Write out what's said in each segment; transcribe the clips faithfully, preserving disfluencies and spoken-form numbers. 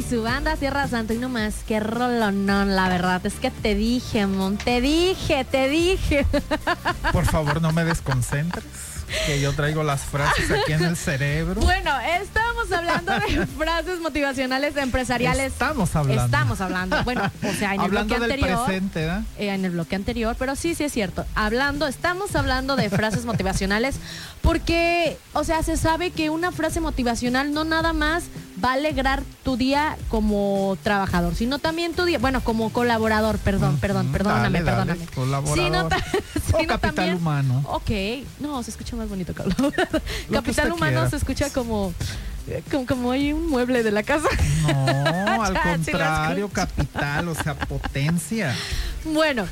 su banda Tierra Santa y nomás, qué rolonón, la verdad. Es que te dije, Mon, te dije, te dije. Por favor, no me desconcentres, que yo traigo las frases aquí en el cerebro. Bueno, estábamos hablando de frases motivacionales empresariales. Estamos hablando. Estamos hablando. Bueno, o sea, en el hablando bloque del anterior. presente, ¿eh? Eh, en el bloque anterior, pero sí, sí es cierto. Hablando, estamos hablando de frases motivacionales porque, o sea, se sabe que una frase motivacional no nada más va a alegrar tu día como trabajador, sino también tu día, bueno, como colaborador, perdón, Mm, perdón, mm, perdóname, dale, dale, perdóname. colaborador. Sino ta- O sino capital también- humano. Ok, no, se escucha más bonito colaborador. Lo que Capital usted humano quiera. se escucha como, como, como hay un mueble de la casa. No, al Ya, sí lo contrario, escucho. capital, o sea, potencia. Bueno,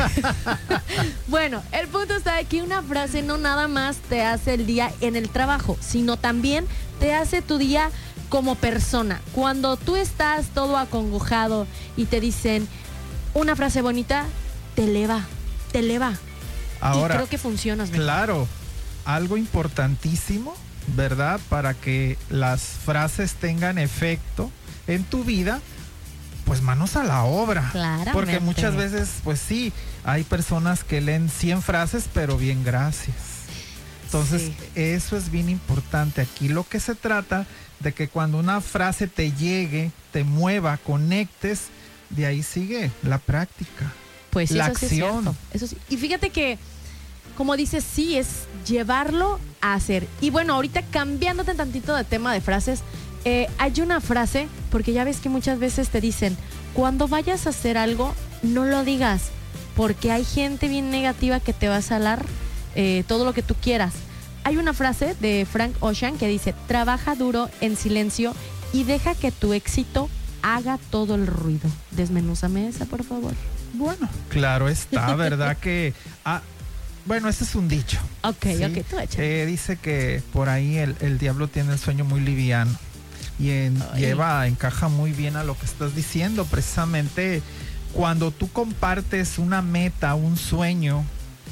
bueno, el punto está de que una frase no nada más te hace el día en el trabajo, sino también te hace tu día como persona. Cuando tú estás todo acongojado y te dicen una frase bonita, te eleva, te eleva. Ahora, y creo que funciona. claro, algo importantísimo, ¿verdad? Para que las frases tengan efecto en tu vida, pues manos a la obra. Claramente. Porque muchas veces, pues sí, hay personas que leen cien frases, pero bien, gracias. Entonces, Sí. eso es bien importante. Aquí lo que se trata de que cuando una frase te llegue, te mueva, conectes, de ahí sigue la práctica. Pues sí, la eso sí es acción. cierto. Eso sí. Y fíjate que, como dices, sí, es llevarlo a hacer. Y bueno, ahorita cambiándote tantito de tema de frases, eh, hay una frase, porque ya ves que muchas veces te dicen, cuando vayas a hacer algo, no lo digas, porque hay gente bien negativa que te va a salar eh, todo lo que tú quieras. Hay una frase de Frank Ocean que dice, trabaja duro en silencio y deja que tu éxito haga todo el ruido. Desmenúzame esa, por favor. Bueno, claro está, ¿verdad? que, ah, bueno, ese es un dicho. Ok, ¿sí? ok, tú échale. Eh, dice que por ahí el, el diablo tiene el sueño muy liviano y en- Ay. lleva, encaja muy bien a lo que estás diciendo. Precisamente cuando tú compartes una meta, un sueño,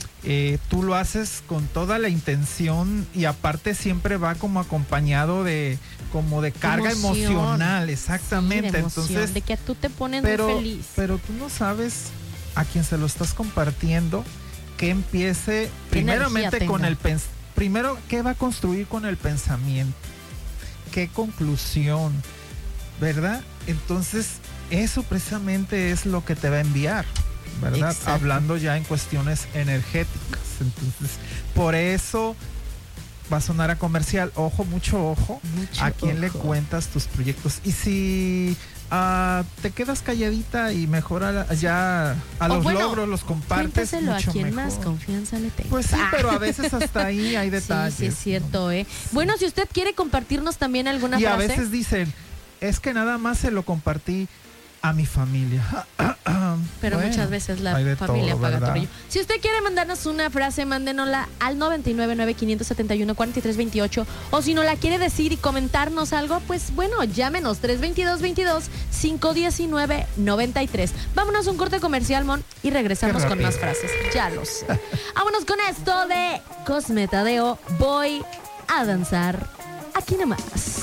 eh, tú lo haces con toda la intención y aparte siempre va como acompañado de como de carga Emoción. emocional, exactamente. Sí, de emoción, Entonces, de que a tú te pones pero, muy feliz. pero tú no sabes a quién se lo estás compartiendo, que empiece primeramente energía con tenga. el pens primero, ¿qué va a construir con el pensamiento? ¿Qué conclusión? ¿Verdad? Entonces, eso precisamente es lo que te va a enviar, ¿verdad? Exacto. Hablando ya en cuestiones energéticas. Entonces, por eso va a sonar a comercial. Ojo, mucho ojo. Mucho ¿A quién le ojo. cuentas tus proyectos? Y si ah, te quedas calladita y mejor a la- ya a O los bueno, logros los compartes, Cuéntaselo a mucho quien mejor. más confianza le tenga. Pues sí, pero a veces hasta ahí hay detalles. Sí, sí, es ¿no? cierto, ¿eh? Bueno, si usted quiere compartirnos también alguna Y a frase. veces dicen, es que nada más se lo compartí a mi familia. Pero Bueno, muchas veces la hay de familia todo, paga ¿verdad? todo ello. Si usted quiere mandarnos una frase, mándenosla al noventa y nueve nueve cinco siete uno cuatro tres dos ocho. O si no la quiere decir y comentarnos algo, pues bueno, llámenos tres dos dos, veintidós, cinco diecinueve, noventa y tres. Vámonos a un corte comercial, Mon, y regresamos Qué con rápido. más frases. Ya lo sé. Vámonos con esto de Cosme Tadeo. Voy a danzar aquí nomás.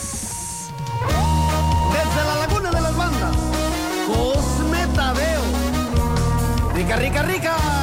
Desde la Laguna de las Bandas, Cosme Tadeo. Rica, rica, rica.